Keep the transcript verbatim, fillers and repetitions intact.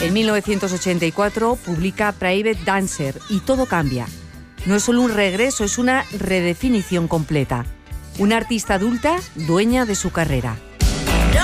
En mil novecientos ochenta y cuatro publica Private Dancer y todo cambia. No es solo un regreso, es una redefinición completa. Una artista adulta, dueña de su carrera.